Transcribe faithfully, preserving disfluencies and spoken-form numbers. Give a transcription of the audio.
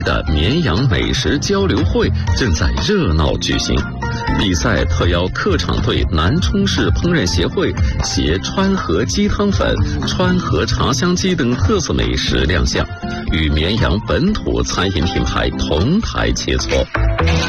的绵阳美食交流会正在热闹举行。比赛特邀客场队南充市烹饪协会携川河鸡汤粉、川河茶香鸡等特色美食亮相，与绵阳本土餐饮品牌同台切磋。